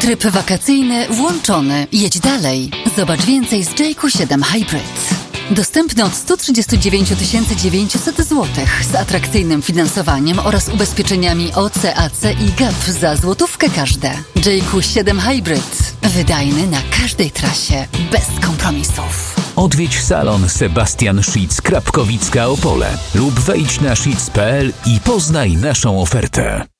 Tryb wakacyjny włączony. Jedź dalej. Zobacz więcej z JQ7 Hybrid. Dostępny od 139 900 zł z atrakcyjnym finansowaniem oraz ubezpieczeniami OC, AC i GAP za złotówkę każde. JQ7 Hybrid. Wydajny na każdej trasie. Bez kompromisów. Odwiedź salon Sebastian Schitz Krapkowicka Opole lub wejdź na schitz.pl i poznaj naszą ofertę.